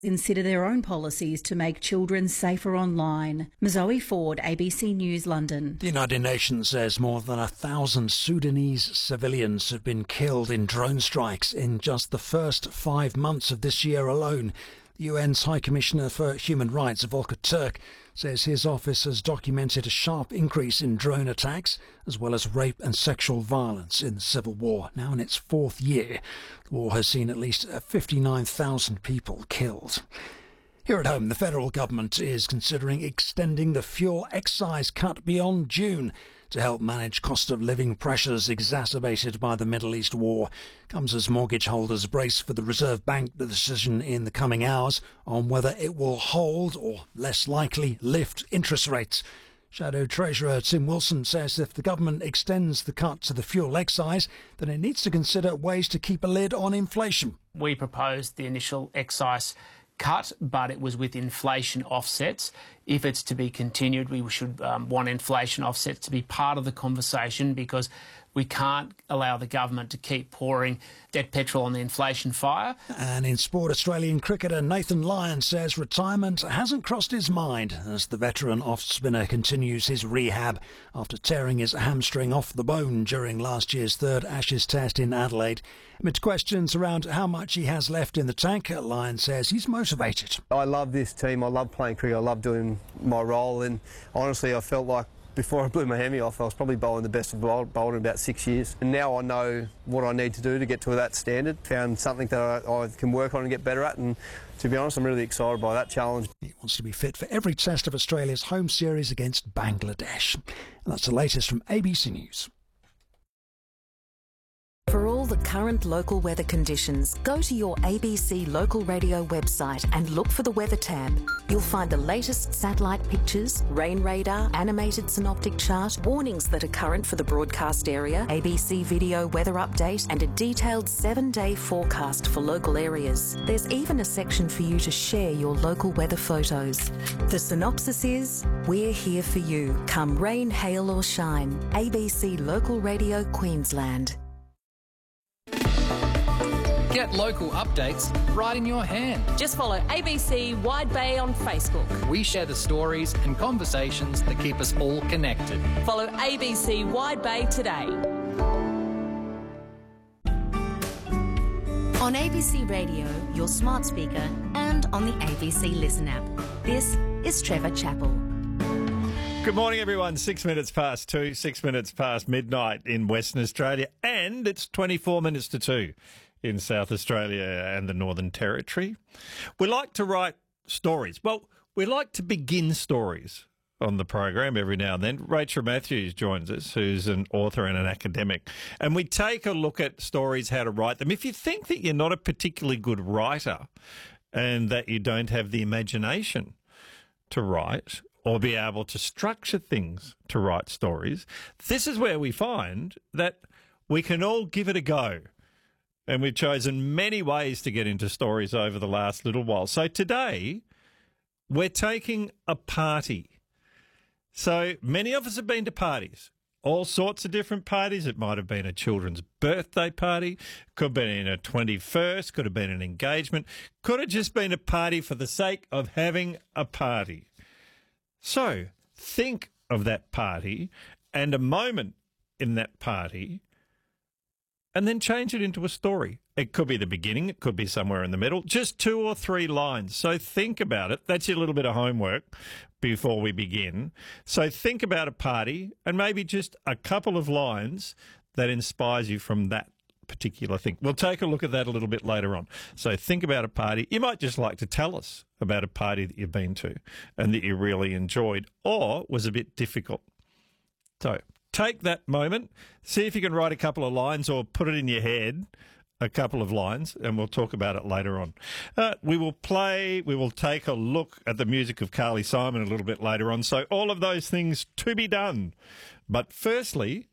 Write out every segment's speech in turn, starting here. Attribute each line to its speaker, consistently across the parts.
Speaker 1: consider their own policies to make children safer online. Zoe Ford, ABC News, London.
Speaker 2: The United Nations says more than 1,000 Sudanese civilians have been killed in drone strikes in just the first 5 months of this year alone. The UN's High Commissioner for Human Rights, Volker Turk, says his office has documented a sharp increase in drone attacks, as well as rape and sexual violence in the civil war. Now in its 4th year, the war has seen at least 59,000 people killed. Here at home, the federal government is considering extending the fuel excise cut beyond June to help manage cost of living pressures exacerbated by the Middle East war. Comes as mortgage holders brace for the Reserve Bank decision in the coming hours on whether it will hold or, less likely, lift interest rates. Shadow Treasurer Tim Wilson says if the government extends the cut to the fuel excise, then it needs to consider ways to keep a lid on inflation.
Speaker 3: We proposed the initial excise cut, but it was with inflation offsets. If it's to be continued, we should want inflation offsets to be part of the conversation, because we can't allow the government to keep pouring dead petrol on the inflation fire.
Speaker 2: And in sport, Australian cricketer Nathan Lyon says retirement hasn't crossed his mind as the veteran off-spinner continues his rehab after tearing his hamstring off the bone during last year's 3rd Ashes Test in Adelaide. Amid questions around how much he has left in the tank, Lyon says he's motivated.
Speaker 4: I love this team, I love playing cricket, I love doing my role, and honestly I felt like before I blew my hammy off, I was probably bowling the best of bowler in about 6 years. And now I know what I need to do to get to that standard. Found something that I can work on and get better at, and to be honest, I'm really excited by that challenge.
Speaker 2: He wants to be fit for every test of Australia's home series against Bangladesh. And that's the latest from ABC News.
Speaker 5: For all the current local weather conditions, go to your ABC local radio website and look for the weather tab. You'll find the latest satellite pictures, rain radar, animated synoptic chart, warnings that are current for the broadcast area, ABC video weather update, and a detailed 7-day forecast for local areas. There's even a section for you to share your local weather photos. The synopsis is, we're here for you, come rain, hail or shine. ABC Local Radio, Queensland.
Speaker 6: Get local updates right in your hand.
Speaker 7: Just follow ABC Wide Bay on Facebook.
Speaker 6: We share the stories and conversations that keep us all connected.
Speaker 7: Follow ABC Wide Bay today.
Speaker 8: On ABC Radio, your smart speaker, and on the ABC Listen app. This is Trevor Chappell.
Speaker 9: Good morning, everyone. 6 minutes past 2, 6 minutes past midnight in Western Australia, and it's 24 minutes to 2 in South Australia and the Northern Territory. We like to write stories. Well, we like to begin stories on the program every now and then. Rachel Matthews joins us, who's an author and an academic, and we take a look at stories, how to write them. If you think that you're not a particularly good writer and that you don't have the imagination to write or be able to structure things to write stories, this is where we find that we can all give it a go. And we've chosen many ways to get into stories over the last little while. So today, we're taking a party. So many of us have been to parties, all sorts of different parties. It might have been a children's birthday party, could have been a 21st, could have been an engagement, could have just been a party for the sake of having a party. So think of that party and a moment in that party, and then change it into a story. It could be the beginning, it could be somewhere in the middle, just 2 or 3 lines. So think about it. That's your little bit of homework before we begin. So think about a party and maybe just a couple of lines that inspires you from that particular thing. We'll take a look at that a little bit later on. So think about a party. You might just like to tell us about a party that you've been to and that you really enjoyed or was a bit difficult. So take that moment, see if you can write a couple of lines or put it in your head, a couple of lines, and we'll talk about it later on. We will take a look at the music of Carly Simon a little bit later on. So all of those things to be done. But firstly,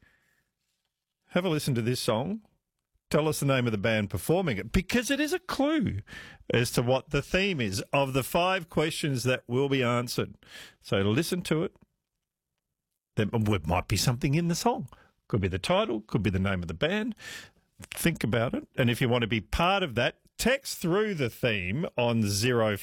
Speaker 9: have a listen to this song. Tell us the name of the band performing it, because it is a clue as to what the theme is of the 5 questions that will be answered. So listen to it. There might be something in the song. Could be the title, could be the name of the band. Think about it. And if you want to be part of that, text through the theme on 04